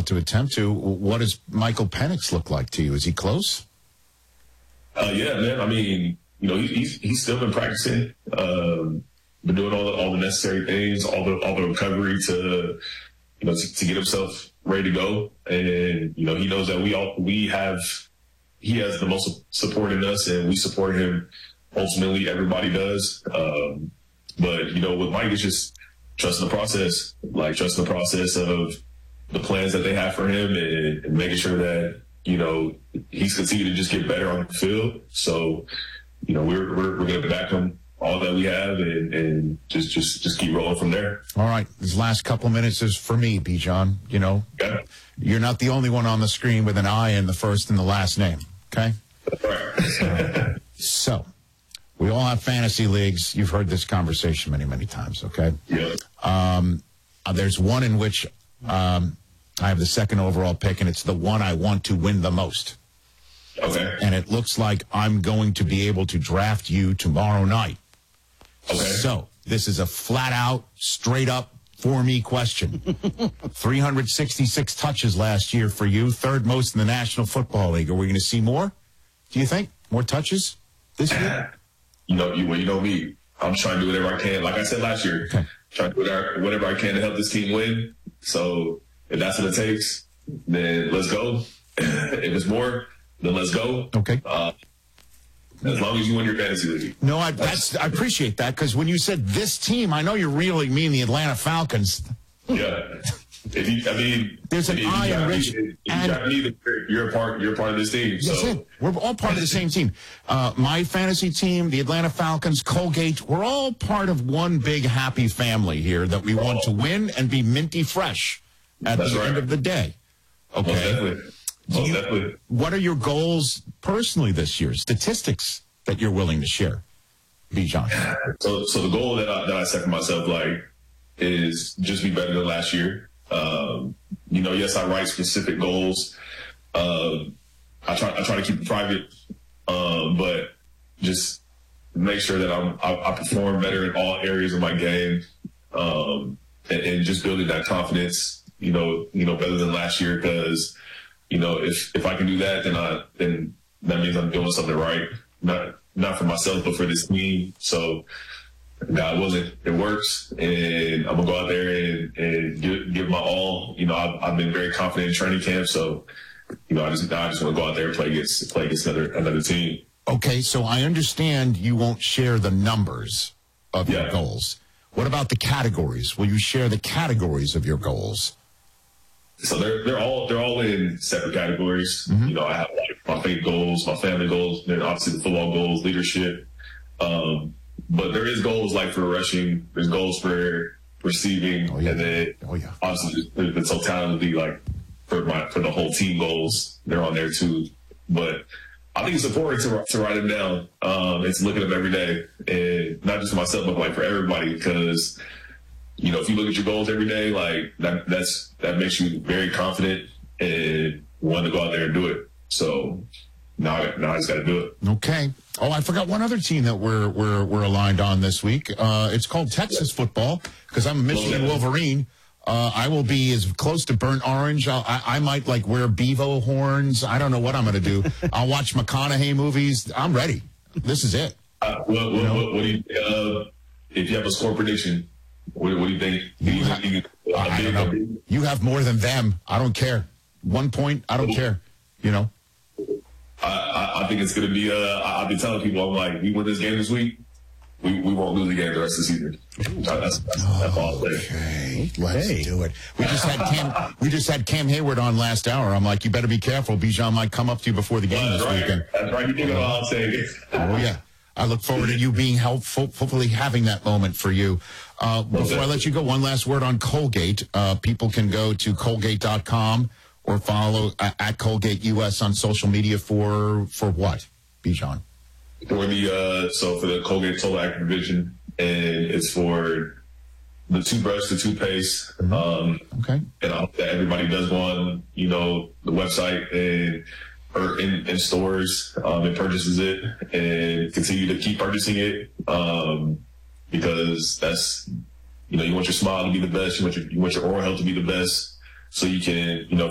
about to attempt to. What does Michael Penix look like to you? Is he close? Yeah, man. I mean, he's still been practicing, been doing all the necessary things, all the recovery to get himself ready to go. And he knows that he has the most support in us, and we support him. Ultimately, everybody does. But with Mike, it's just trusting the process, trusting the process of the plans that they have for him, and making sure that he's continuing to just get better on the field. So we're going to back him all that we have, and just keep rolling from there. All right, this last couple minutes is for me, Bijan. You're not the only one on the screen with an I in the first and the last name. Okay. All right. So. We all have fantasy leagues. You've heard this conversation many, many times, okay? Yeah. There's one in which I have the second overall pick, and it's the one I want to win the most. Okay. And it looks like I'm going to be able to draft you tomorrow night. Okay. So this is a flat-out, straight-up, for-me question. 366 touches last year for you, third most in the National Football League. Are we going to see more, do you think? More touches this year? You know me. I'm trying to do whatever I can. Like I said last year, trying to do whatever I can to help this team win. So if that's what it takes, then let's go. If it's more, then let's go. Okay. As long as you win your fantasy league. No, I appreciate that, because when you said this team, I know you really mean the Atlanta Falcons. Yeah. There's an I in Rich. You're a part of this team. So. We're all part of the same team. My fantasy team, the Atlanta Falcons, Colgate, we're all part of one big happy family here that we want to win and be minty fresh at the end of the day. Okay. Most definitely. What are your goals personally this year? Statistics that you're willing to share, Bijan? So the goal that I set for myself, is just be better than last year. Yes, I write specific goals. I try to keep it private, but just make sure that I perform better in all areas of my game, and just building that confidence. Better than last year, because if I can do that, then that means I'm doing something right, not for myself but for this team. So. God willing, it works, and I'm gonna go out there and give my all. I've been very confident in training camp, so I just want to go out there and play against another team. Okay, so I understand you won't share the numbers of your goals. What about the categories? Will you share the categories of your goals? So they're all in separate categories. Mm-hmm. I have my faith goals, my family goals, then obviously the football goals, leadership. But there is goals for rushing. There's goals for receiving, and then obviously the totality, for the whole team goals, they're on there too. But I think it's important to write them down. It's look at them every day, and not just for myself, but for everybody. Because if you look at your goals every day, that makes you very confident and want to go out there and do it. So. Now I just got to do it. Okay. Oh, I forgot one other team that we're aligned on this week. It's called Texas football, because I'm a Michigan Wolverine. I will be as close to burnt orange. I might wear bevo horns. I don't know what I'm going to do. I'll watch McConaughey movies. I'm ready. This is it. What do you if you have a score prediction? What do you think? I don't know. You have more than them. I don't care. 1 point. I don't care. I think it's going to be, I've been telling people, I'm like, we win this game this week, we won't lose the game the rest of the season. That's all I'm saying. Okay, let's do it. We just had Cam Hayward on last hour. I'm like, you better be careful. Bijan might come up to you before the game this weekend. That's right. You think about all I'm saying. Oh, yeah. I look forward to you being helpful, hopefully having that moment for you. Before I let you go, one last word on Colgate. People can go to Colgate.com or follow at Colgate US on social media for what, Bijan? For the Colgate Total Active Vision, and it's for the toothbrush, the toothpaste. Okay. And I hope that everybody does go on, the website or in stores and purchases it, and continue to keep purchasing it, because that's, you want your smile to be the best, you want your oral health to be the best, so you can,